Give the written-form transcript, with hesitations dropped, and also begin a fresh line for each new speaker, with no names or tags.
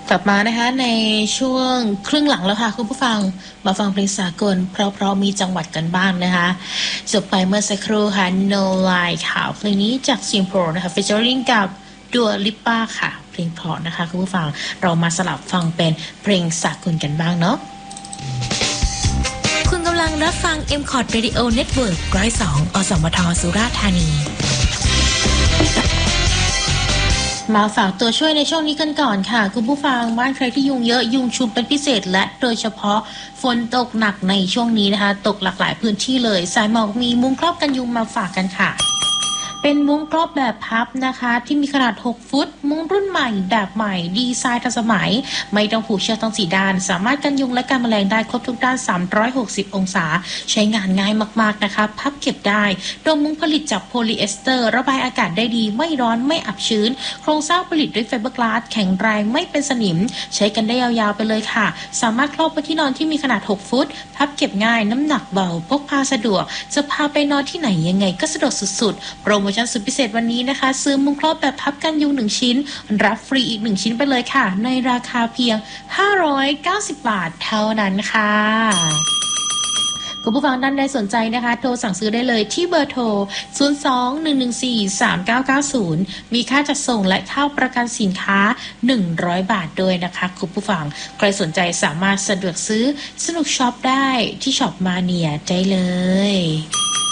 กลับมานะคะในช่วงครึ่งหลังแล้วค่ะคุณผู้ฟังมาฟังเพลงสากลเพราะมีจังหวัดกันบ้างนะคะจบไปเมื่อสักครู่ค่ะ No Lie ค่ะเพลงนี้จาก Simple นะคะ featuring กับดัวลิปป้าค่ะเพลงเพราะนะคะคุณผู้ฟังเรามาสลับฟังเป็นเพลงสากลกันบ้างเนาะคุณกำลังรับฟัง M-Cod Radio Network 102 อสมทสุราษฎร์ธานีมาฝากตัวช่วยในช่วงนี้กันก่อนค่ะคุณผู้ฟังบ้านใครที่ยุงเยอะยุงชุมเป็นพิเศษและโดยเฉพาะฝนตกหนักในช่วงนี้นะคะตกหลากหลายพื้นที่เลยสายหมอกมีมุ้งครอบกันยุงมาฝากกันค่ะเป็นมุ้งครอบแบบพับนะคะที่มีขนาด6ฟุตมุ้งรุ่นใหม่แบบใหม่ดีไซน์ทันสมัยไม่ต้องผูกเชือกทั้ง4ด้านสามารถกันยุงและกันแมลงได้ครบทุกด้าน360องศาใช้งานง่ายมากๆนะคะพับเก็บได้โดยมุ้งผลิตจากโพลีเอสเตอร์ระบายอากาศได้ดีไม่ร้อนไม่อับชื้นโครงสร้างผลิตด้วยไฟเบอร์กลาสแข็งแรงไม่เป็นสนิมใช้กันได้ยาวๆไปเลยค่ะสามารถครอบไปที่นอนที่มีขนาด6ฟุตพับเก็บง่ายน้ำหนักเบาพกพาสะดวกจะพาไปนอนที่ไหนยังไงก็สะดวกสุดๆโปรโมชั่นสุดพิเศษวันนี้นะคะซื้อมุ้งครอบแบบพับกันยุง1ชิ้นรับฟรีอีก1ชิ้นไปเลยค่ะในราคาเพียง590 บาทเท่านั้นค่ะคุณผู้ฟังท่านใดสนใจนะคะโทรสั่งซื้อได้เลยที่เบอร์โทร 02-114-3990 มีค่าจัดส่งและค่าประกันสินค้า100 บาทด้วยนะคะคุณผู้ฟังใครสนใจสามารถสะดวกซื้อสนุกช็อปได้ที่ช็อปมาเนียได้เลย